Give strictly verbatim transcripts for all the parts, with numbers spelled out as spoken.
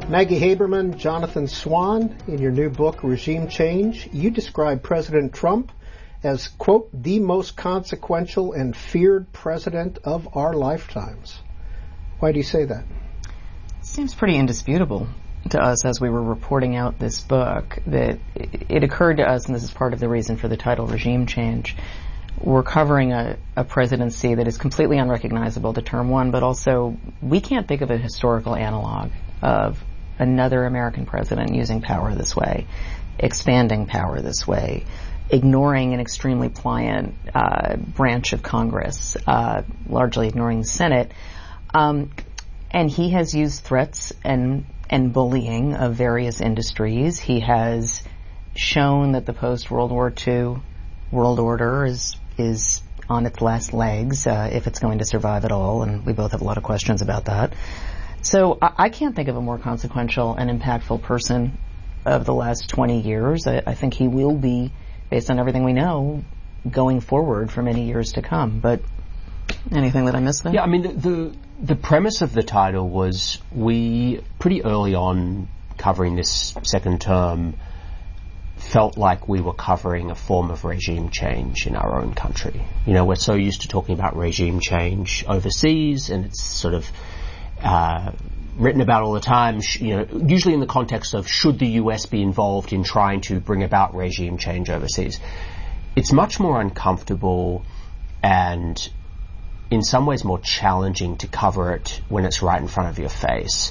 Maggie Haberman, Jonathan Swan, in your new book, Regime Change, you describe President Trump as, quote, the most consequential and feared president of our lifetimes. Why do you say that? Seems pretty indisputable to us as we were reporting out this book that it occurred to us, and this is part of the reason for the title, Regime Change. We're covering a, a presidency that is completely unrecognizable to term one, but also we can't think of a historical analog of another American president using power this way, expanding power this way, ignoring an extremely pliant uh, branch of Congress, uh, largely ignoring the Senate. Um, and he has used threats and and bullying of various industries. He has shown that the post-World War Two world order is is on its last legs, uh, if it's going to survive at all, and we both have a lot of questions about that. So I, I can't think of a more consequential and impactful person of the last twenty years. I, I think he will be, based on everything we know, going forward for many years to come. But anything that I missed there? Yeah, I mean, the, the the premise of the title was we, pretty early on covering this second term, felt like we were covering a form of regime change in our own country. You know, we're so used to talking about regime change overseas, and it's sort of uh, written about all the time, sh- you know, usually in the context of should the U S be involved in trying to bring about regime change overseas. It's much more uncomfortable and in some ways more challenging to cover it when it's right in front of your face.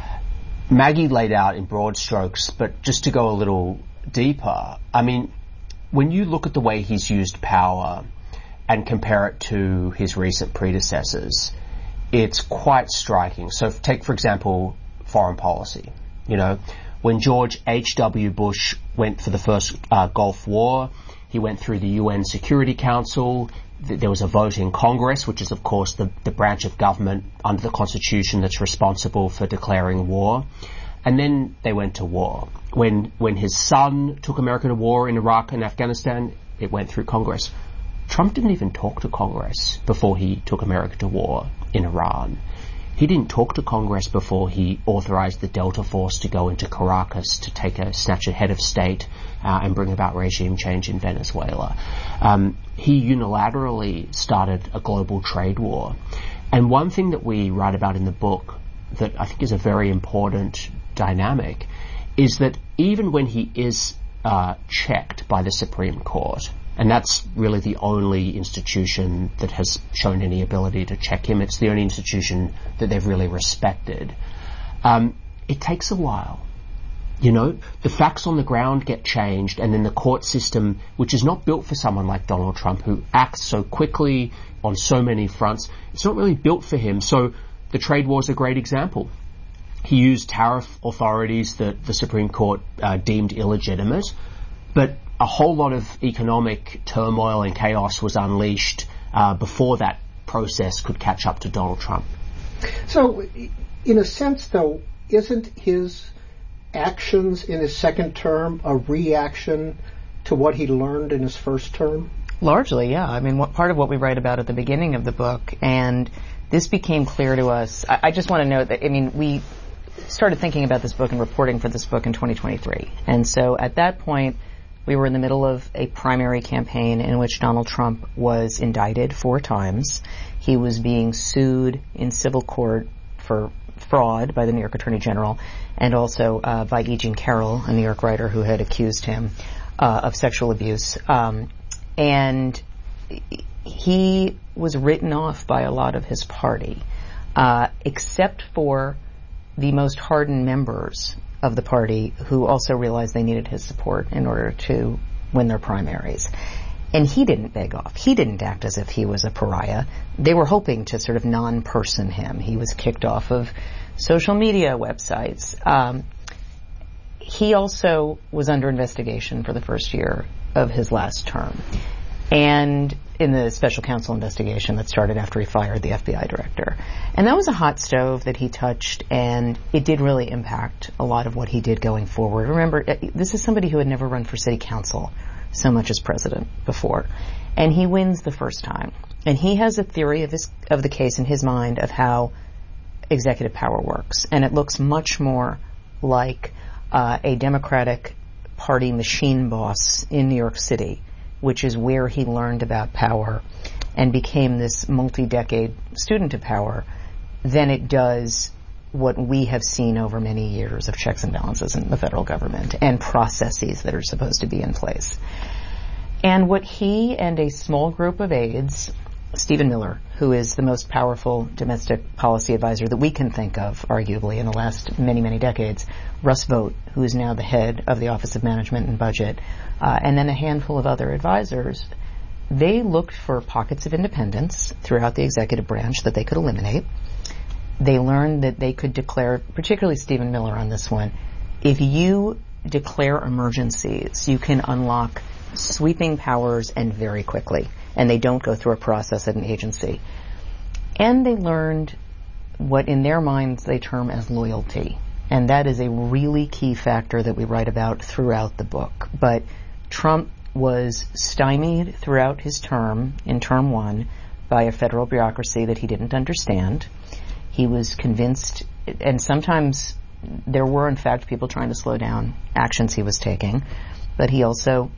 Maggie laid out in broad strokes, but just to go a little deeper, I mean, when you look at the way he's used power and compare it to his recent predecessors, it's quite striking. So take, for example, foreign policy. You know, when George H W Bush went for the first uh, Gulf War, he went through the U N Security Council. Th- there was a vote in Congress, which is, of course, the, the branch of government under the Constitution that's responsible for declaring war. And then they went to war. When when his son took America to war in Iraq and Afghanistan, it went through Congress. Trump didn't even talk to Congress before he took America to war in Iran. He didn't talk to Congress before he authorized the Delta Force to go into Caracas to take a snatch a head of state uh, and bring about regime change in Venezuela. Um, he unilaterally started a global trade war. And one thing that we write about in the book that I think is a very important dynamic is that even when he is uh, checked by the Supreme Court, and that's really the only institution that has shown any ability to check him, it's the only institution that they've really respected, um, it takes a while. You know, the facts on the ground get changed, and then the court system, which is not built for someone like Donald Trump, who acts so quickly on so many fronts, it's not really built for him. So the trade war is a great example. He used tariff authorities that the Supreme Court uh, deemed illegitimate, but a whole lot of economic turmoil and chaos was unleashed uh, before that process could catch up to Donald Trump. So, in a sense, though, isn't his actions in his second term a reaction to what he learned in his first term? Largely, yeah. I mean, what, part of what we write about at the beginning of the book, and this became clear to us. I, I just want to note that, I mean, we started thinking about this book and reporting for this book in twenty twenty-three. And so at that point, we were in the middle of a primary campaign in which Donald Trump was indicted four times. He was being sued in civil court for fraud by the New York Attorney General, and also uh, by E. Jean Carroll, a New York writer who had accused him uh, of sexual abuse. Um, and he was written off by a lot of his party, uh, except for the most hardened members of the party who also realized they needed his support in order to win their primaries. And he didn't beg off. He didn't act as if he was a pariah. They were hoping to sort of non-person him. He was kicked off of social media websites. Um, he also was under investigation for the first year of his last term. And in the special counsel investigation that started after he fired the F B I director. And that was a hot stove that he touched, and it did really impact a lot of what he did going forward. Remember, this is somebody who had never run for city council so much as president before. And he wins the first time. And he has a theory of his, of the case in his mind of how executive power works. And it looks much more like uh, a Democratic Party machine boss in New York City, which is where he learned about power and became this multi-decade student of power, than it does what we have seen over many years of checks and balances in the federal government and processes that are supposed to be in place. And what he and a small group of aides, Stephen Miller, who is the most powerful domestic policy advisor that we can think of, arguably, in the last many, many decades, Russ Vought, who is now the head of the Office of Management and Budget, uh, and then a handful of other advisors, they looked for pockets of independence throughout the executive branch that they could eliminate. They learned that they could declare, particularly Stephen Miller on this one, if you declare emergencies, you can unlock sweeping powers and very quickly, and they don't go through a process at an agency. And they learned what in their minds they term as loyalty, and that is a really key factor that we write about throughout the book. But Trump was stymied throughout his term, in term one, by a federal bureaucracy that he didn't understand. He was convinced, and sometimes there were in fact people trying to slow down actions he was taking, but he also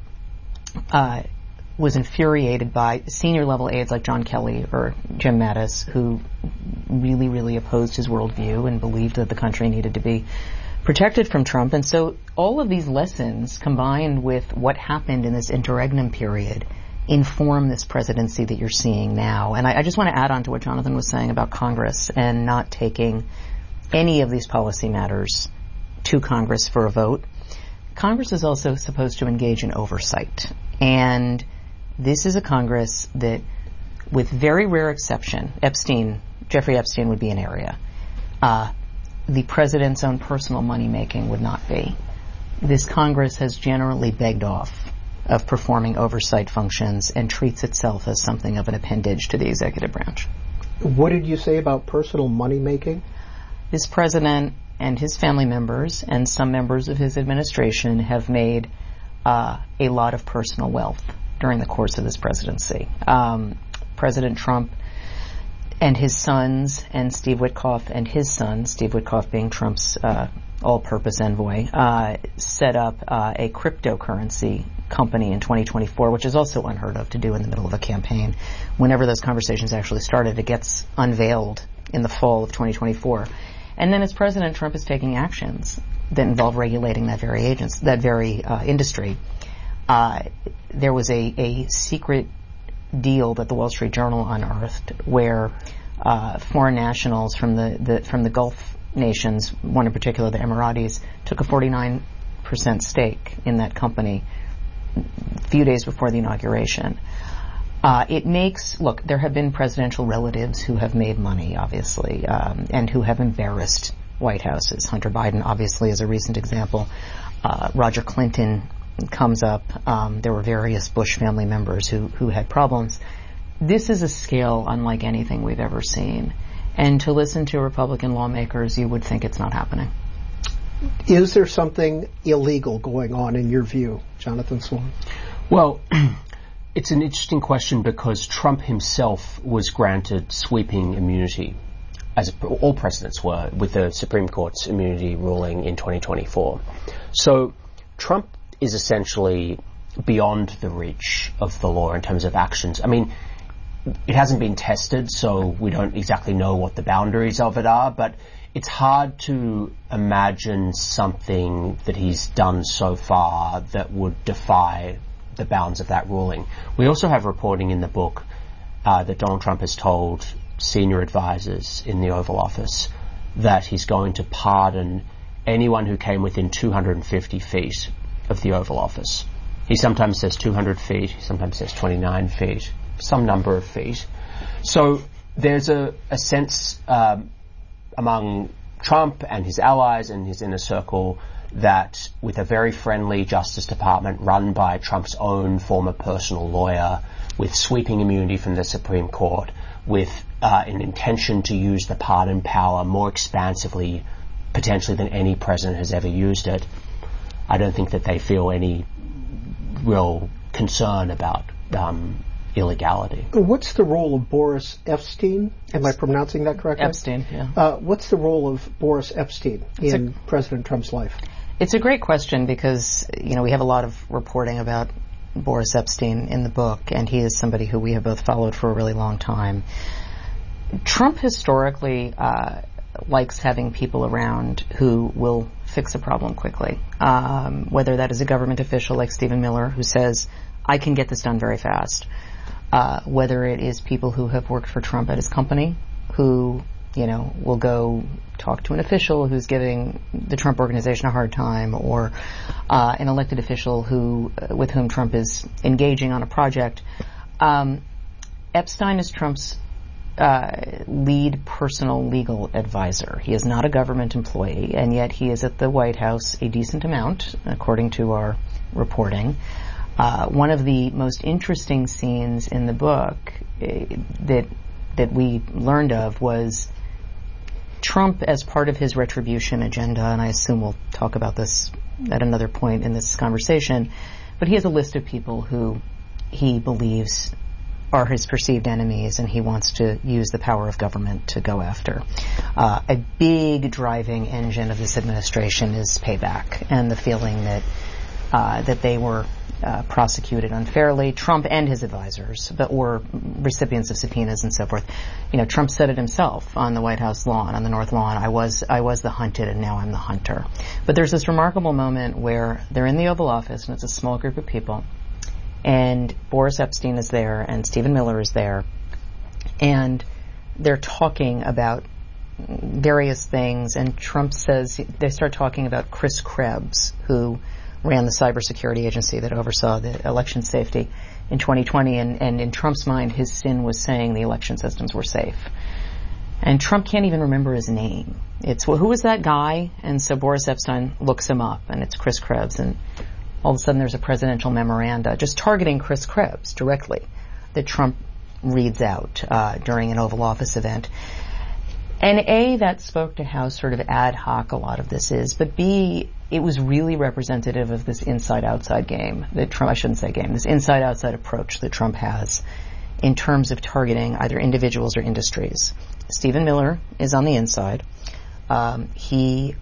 uh, was infuriated by senior level aides like John Kelly or Jim Mattis, who really, really opposed his worldview and believed that the country needed to be protected from Trump. And so all of these lessons, combined with what happened in this interregnum period, inform this presidency that you're seeing now. And I, I just want to add on to what Jonathan was saying about Congress and not taking any of these policy matters to Congress for a vote. Congress is also supposed to engage in oversight. And this is a Congress that, with very rare exception, Epstein, Jeffrey Epstein would be an area. Uh, the president's own personal money-making would not be. This Congress has generally begged off of performing oversight functions and treats itself as something of an appendage to the executive branch. What did you say about personal money-making? This president and his family members and some members of his administration have made uh, a lot of personal wealth during the course of this presidency. Um, President Trump and his sons, and Steve Witkoff and his son, Steve Witkoff being Trump's uh, all-purpose envoy, uh, set up uh, a cryptocurrency company in twenty twenty-four, which is also unheard of to do in the middle of a campaign. Whenever those conversations actually started, it gets unveiled in the fall of twenty twenty-four. And then as President Trump is taking actions that involve regulating that very agents, that very uh, industry, uh, there was a, a secret deal that the Wall Street Journal unearthed where uh, foreign nationals from the, the from the Gulf nations, one in particular the Emiratis, took a forty-nine percent stake in that company a few days before the inauguration. Uh, it makes, look, there have been presidential relatives who have made money, obviously, um, and who have embarrassed White Houses. Hunter Biden, obviously, is a recent example. Uh, Roger Clinton comes up. Um, there were various Bush family members who, who had problems. This is a scale unlike anything we've ever seen. And to listen to Republican lawmakers, you would think it's not happening. Is there something illegal going on in your view, Jonathan Swan? Well, it's an interesting question because Trump himself was granted sweeping immunity, as all presidents were, with the Supreme Court's immunity ruling in twenty twenty-four. So Trump is essentially beyond the reach of the law in terms of actions. I mean, it hasn't been tested, so we don't exactly know what the boundaries of it are, but it's hard to imagine something that he's done so far that would defy the bounds of that ruling. We also have reporting in the book uh, that Donald Trump has told senior advisors in the Oval Office that he's going to pardon anyone who came within two hundred fifty feet of the Oval Office. He sometimes says two hundred feet, he sometimes says twenty-nine feet, some number of feet. So there's a, a sense um, among Trump and his allies and his inner circle that with a very friendly Justice Department run by Trump's own former personal lawyer, with sweeping immunity from the Supreme Court, with uh, an intention to use the pardon power more expansively, potentially than any president has ever used it, I don't think that they feel any real concern about um, illegality. What's the role of Boris Epstein? Am I pronouncing that correctly? Epstein, yeah. Uh, what's the role of Boris Epstein It's in a, President Trump's life? It's a great question because, you know, we have a lot of reporting about Boris Epstein in the book, and he is somebody who we have both followed for a really long time. Trump historically uh, likes having people around who will fix a problem quickly, um, whether that is a government official like Stephen Miller who says, I can get this done very fast, uh, whether it is people who have worked for Trump at his company who, you know, will go talk to an official who's giving the Trump organization a hard time, or uh, an elected official who, uh, with whom Trump is engaging on a project. Um, Epstein is Trump's Uh, lead personal legal advisor. He is not a government employee, and yet he is at the White House a decent amount, according to our reporting. Uh, one of the most interesting scenes in the book uh, that that we learned of was Trump, as part of his retribution agenda, and I assume we'll talk about this at another point in this conversation, but he has a list of people who he believes are his perceived enemies, and he wants to use the power of government to go after. Uh, a big driving engine of this administration is payback and the feeling that uh, that they were uh, prosecuted unfairly. Trump and his advisors, but were recipients of subpoenas and so forth. You know, Trump said it himself on the White House lawn, on the North Lawn. I was I was the hunted, and now I'm the hunter. But there's this remarkable moment where they're in the Oval Office, and it's a small group of people. And Boris Epstein is there, and Stephen Miller is there, and they're talking about various things, and Trump says, they start talking about Chris Krebs, who ran the cybersecurity agency that oversaw the election safety in twenty twenty, and, and in Trump's mind, his sin was saying the election systems were safe. And Trump can't even remember his name. It's, well, who was that guy? And so Boris Epstein looks him up, and it's Chris Krebs, and all of a sudden there's a presidential memoranda just targeting Chris Krebs directly that Trump reads out uh, during an Oval Office event. And A, that spoke to how sort of ad hoc a lot of this is, but B, it was really representative of this inside-outside game that Trump, I shouldn't say game, this inside-outside approach that Trump has in terms of targeting either individuals or industries. Stephen Miller is on the inside. Um, he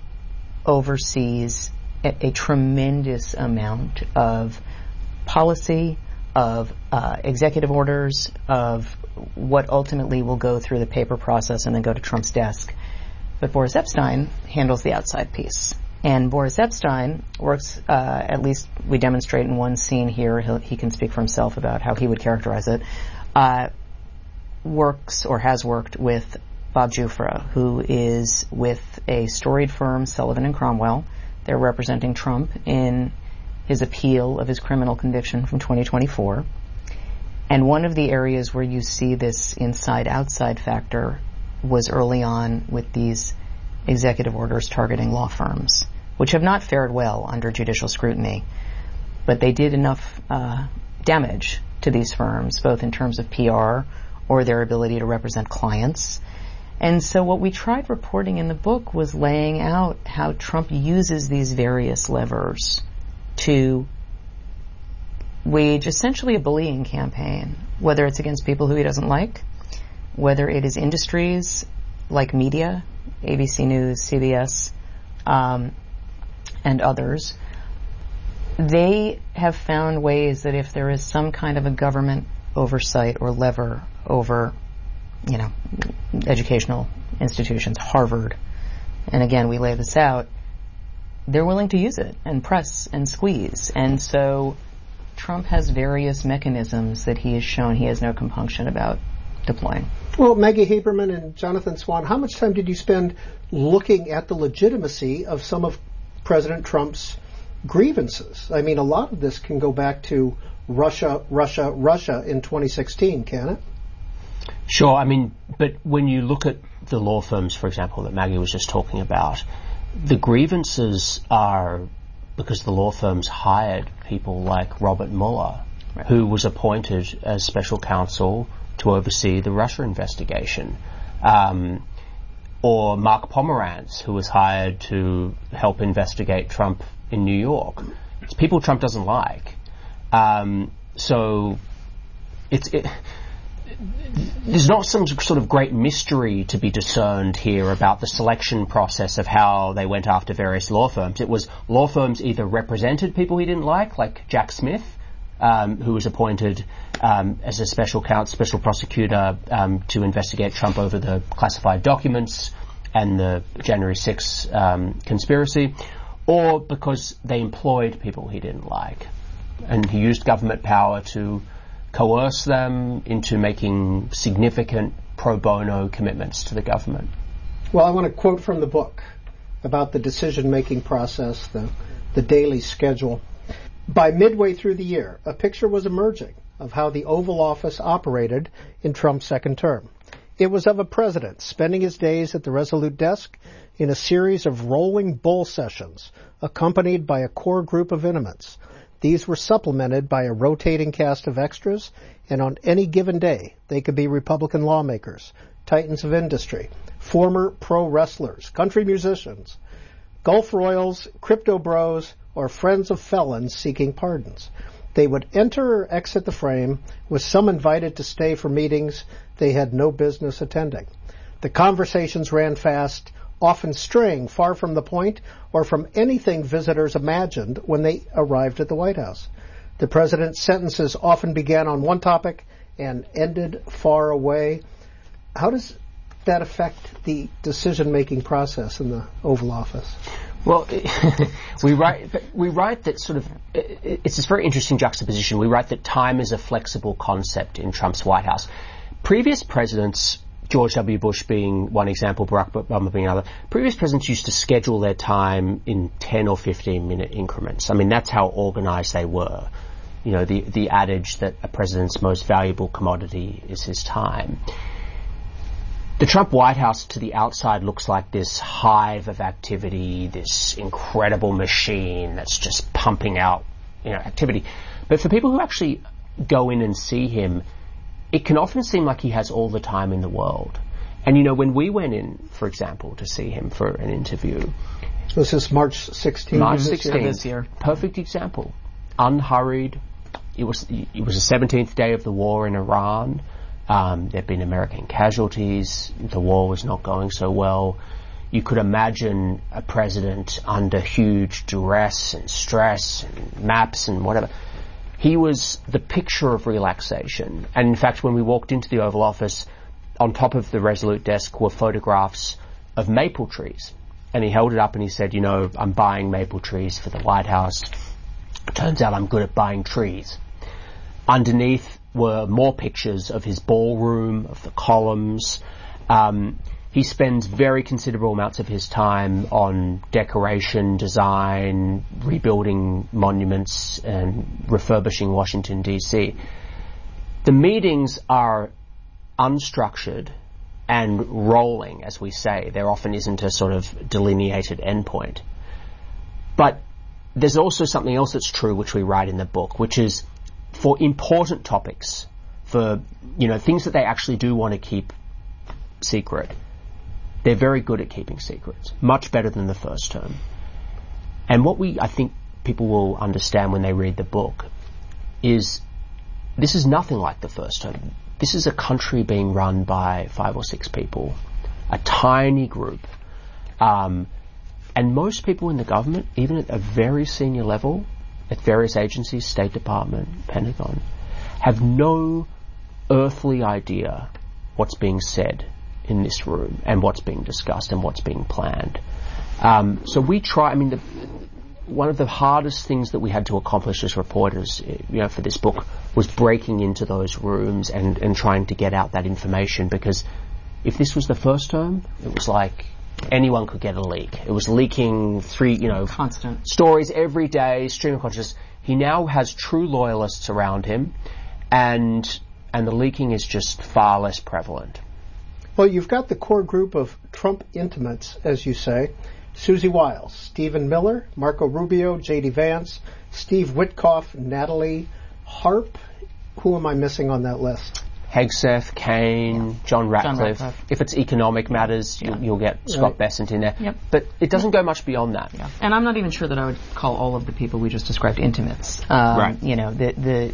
oversees a, a tremendous amount of policy, of uh, executive orders, of what ultimately will go through the paper process and then go to Trump's desk. But Boris Epstein handles the outside piece. And Boris Epstein works, uh, at least we demonstrate in one scene here, he'll, he can speak for himself about how he would characterize it, uh, works or has worked with Bob Jufra, who is with a storied firm, Sullivan and Cromwell. They're representing Trump in his appeal of his criminal conviction from twenty twenty-four. And one of the areas where you see this inside-outside factor was early on with these executive orders targeting law firms, which have not fared well under judicial scrutiny. But they did enough uh, damage to these firms, both in terms of P R or their ability to represent clients. And so what we tried reporting in the book was laying out how Trump uses these various levers to wage essentially a bullying campaign, whether it's against people who he doesn't like, whether it is industries like media, A B C News, C B S, um, and others. They have found ways that if there is some kind of a government oversight or lever over, you know, educational institutions, Harvard, and again, we lay this out, they're willing to use it and press and squeeze. And so Trump has various mechanisms that he has shown he has no compunction about deploying. Well, Maggie Haberman and Jonathan Swan, how much time did you spend looking at the legitimacy of some of President Trump's grievances? I mean, a lot of this can go back to Russia, Russia, Russia in twenty sixteen, can it? Sure. I mean, but when you look at the law firms, for example, that Maggie was just talking about, the grievances are because the law firms hired people like Robert Mueller, right, who was appointed as special counsel to oversee the Russia investigation, um, or Mark Pomerantz, who was hired to help investigate Trump in New York. It's people Trump doesn't like. Um, so it's it, there's not some sort of great mystery to be discerned here about the selection process of how they went after various law firms. It was law firms either represented people he didn't like, like Jack Smith, um, who was appointed um, as a special counsel, special prosecutor um, to investigate Trump over the classified documents and the January sixth um, conspiracy, or because they employed people he didn't like. And he used government power to coerce them into making significant pro bono commitments to the government. Well, I want to quote from the book about the decision-making process, the, the daily schedule. By midway through the year, a picture was emerging of how the Oval Office operated in Trump's second term. It was of a president spending his days at the Resolute desk in a series of rolling bull sessions, accompanied by a core group of intimates. These were supplemented by a rotating cast of extras, and on any given day, they could be Republican lawmakers, titans of industry, former pro wrestlers, country musicians, Gulf royals, crypto bros, or friends of felons seeking pardons. They would enter or exit the frame, with some invited to stay for meetings they had no business attending. The conversations ran fast, often straying far from the point or from anything visitors imagined when they arrived at the White House. The president's sentences often began on one topic and ended far away. How does that affect the decision-making process in the Oval Office? Well, we write we write that sort of it's this very interesting juxtaposition. We write that time is a flexible concept in Trump's White House. Previous presidents, George W. Bush being one example, Barack Obama being another, previous presidents used to schedule their time in ten or fifteen minute increments. I mean, that's how organized they were. You know, the, the adage that a president's most valuable commodity is his time. The Trump White House to the outside looks like this hive of activity, this incredible machine that's just pumping out, you know, activity. But for people who actually go in and see him, it can often seem like he has all the time in the world. And, you know, when we went in, for example, to see him for an interview... Was this March sixteenth? March sixteenth. This year. Perfect example. Unhurried. It was, it was the seventeenth day of the war in Iran. Um, there had been American casualties. The war was not going so well. You could imagine a president under huge duress and stress and maps and whatever. He was the picture of relaxation. And in fact, when we walked into the Oval Office, on top of the Resolute desk were photographs of maple trees. And he held it up and he said, you know, I'm buying maple trees for the White House. Turns out I'm good at buying trees. Underneath were more pictures of his ballroom, of the columns. Um, he spends very considerable amounts of his time on decoration, design, rebuilding monuments, and refurbishing Washington, D C. The meetings are unstructured and rolling, as we say. There often isn't a sort of delineated endpoint. But there's also something else that's true, which we write in the book, which is for important topics, for, you know, things that they actually do want to keep secret, they're very good at keeping secrets, much better than the first term. And what we, I think people will understand when they read the book is this is nothing like the first term. This is a country being run by five or six people, a tiny group. Um, and most people in the government, even at a very senior level, at various agencies, State Department, Pentagon, have no earthly idea what's being said in this room and what's being discussed and what's being planned. Um, so we try, I mean, the, one of the hardest things that we had to accomplish as reporters, you know, for this book was breaking into those rooms and, and trying to get out that information, because if this was the first term, it was like anyone could get a leak. It was leaking three, you know, constant stories every day, stream of consciousness. He now has true loyalists around him, and and the leaking is just far less prevalent. Well, you've got the core group of Trump intimates, as you say: Susie Wiles, Stephen Miller, Marco Rubio, J D Vance, Steve Witkoff, Natalie Harp. Who am I missing on that list? Hegseth, Kaine, yeah. John, Ratcliffe. John Ratcliffe. If it's economic matters, yeah. you'll, you'll get Scott right. Bessent in there. Yep. But it doesn't go much beyond that. Yeah. And I'm not even sure that I would call all of the people we just described intimates. Um, right. You know, the, the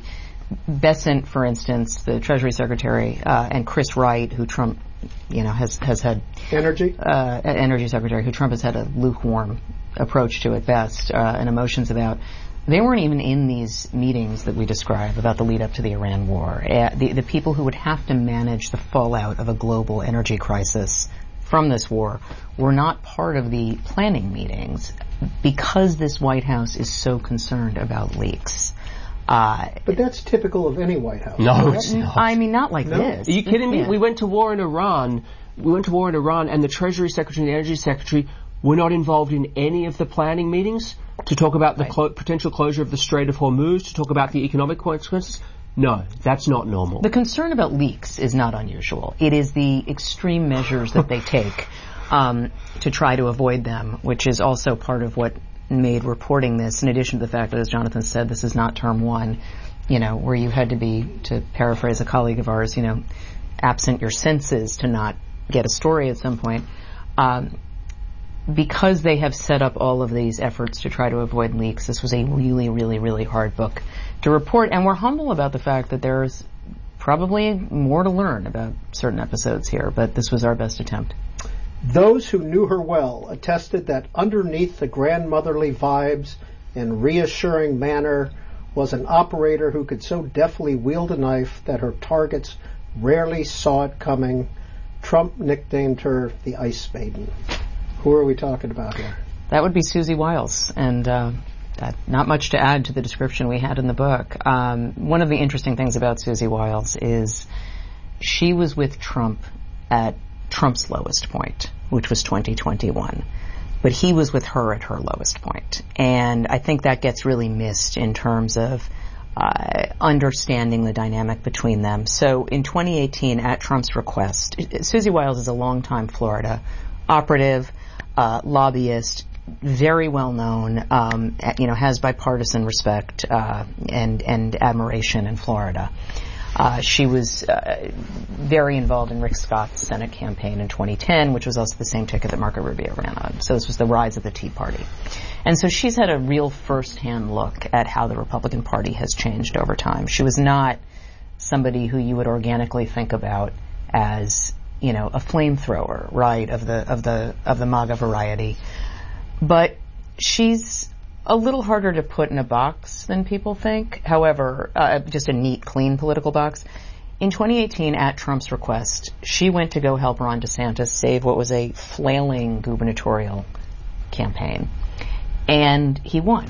Bessent, for instance, the Treasury Secretary, uh, and Chris Wright, who Trump, you know, has has had energy uh, Energy Secretary, who Trump has had a lukewarm approach to at best, uh, and emotions about. They weren't even in these meetings that we describe about the lead up to the Iran war. Uh, the the people who would have to manage the fallout of a global energy crisis from this war were not part of the planning meetings because this White House is so concerned about leaks. Uh, but that's typical of any White House. No, it's not. I mean, not like no. this. Are you kidding me? Yeah. We went to war in Iran. We went to war in Iran, and the Treasury Secretary and the Energy Secretary were not involved in any of the planning meetings to talk about the right. clo- potential closure of the Strait of Hormuz, to talk about the economic consequences. No, that's not normal. The concern about leaks is not unusual. It is the extreme measures that they take um, to try to avoid them, which is also part of what made reporting this, in addition to the fact that, as Jonathan said, this is not term one, you know, where you had to be, to paraphrase a colleague of ours, you know, absent your senses to not get a story at some point. Um, because they have set up all of these efforts to try to avoid leaks, this was a really, really, really hard book to report, and we're humble about the fact that there's probably more to learn about certain episodes here, but this was our best attempt. Those who knew her well attested that underneath the grandmotherly vibes and reassuring manner was an operator who could so deftly wield a knife that her targets rarely saw it coming. Trump nicknamed her the Ice Maiden. Who are we talking about here? That would be Susie Wiles, and uh, uh, not much to add to the description we had in the book. Um, one of the interesting things about Susie Wiles is she was with Trump at Trump's lowest point, which was twenty twenty-one. But he was with her at her lowest point. And I think that gets really missed in terms of uh, understanding the dynamic between them. So in twenty eighteen, at Trump's request, Susie Wiles is a longtime Florida operative, uh, lobbyist, very well known, um, you know, has bipartisan respect uh, and, and admiration in Florida. Uh, she was uh, very involved in Rick Scott's Senate campaign in twenty ten, which was also the same ticket that Marco Rubio ran on. So this was the rise of the Tea Party. And so she's had a real first-hand look at how the Republican Party has changed over time. She was not somebody who you would organically think about as, you know, a flamethrower, right, of the of the of the MAGA variety. But she's a little harder to put in a box than people think. However, uh, just a neat, clean political box. In twenty eighteen, at Trump's request, she went to go help Ron DeSantis save what was a flailing gubernatorial campaign. And he won.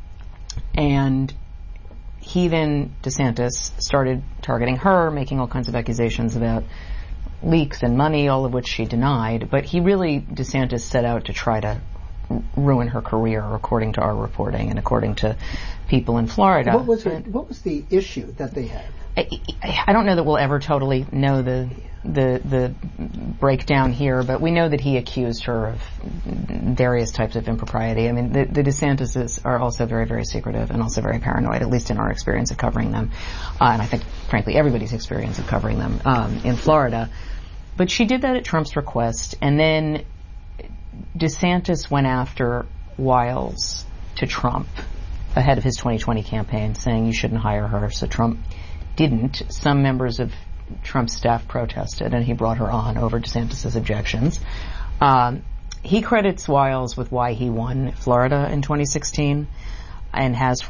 And he then, DeSantis, started targeting her, making all kinds of accusations about leaks and money, all of which she denied. But he really, DeSantis, set out to try to ruin her career, according to our reporting and according to people in Florida. What was it, what was the issue that they had? I, I don't know that we'll ever totally know the the the breakdown here, but we know that he accused her of various types of impropriety. I mean, the, the DeSantises are also very, very secretive and also very paranoid, at least in our experience of covering them, uh, and I think, frankly, everybody's experience of covering them um, in Florida. But she did that at Trump's request, and then DeSantis went after Wiles to Trump ahead of his twenty twenty campaign, saying you shouldn't hire her. So Trump didn't. Some members of Trump's staff protested, and he brought her on over DeSantis' objections. Um, he credits Wiles with why he won Florida in twenty sixteen, and has